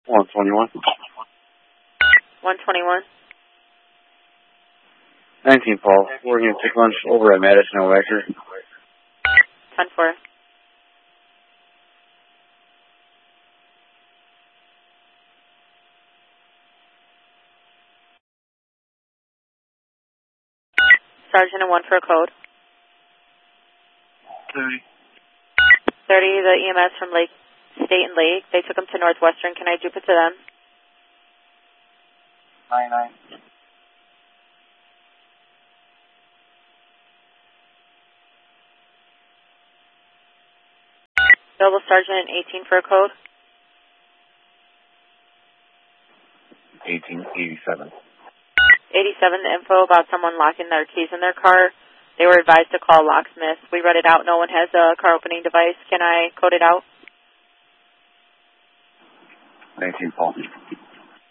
121. 121. 19 Paul. We're going to take lunch over at Madison and Wacker. 10-4. Sergeant and 1 for a code. 30. 30, the EMS from Lake State and Lake. They took them to Northwestern. Can I dupe it to them? 99. Double Sergeant and 18 for a code. 1887. 87, the info about someone locking their keys in their car. They were advised to call locksmith. We read it out. No one has a car opening device. Can I code it out? 19 Paul.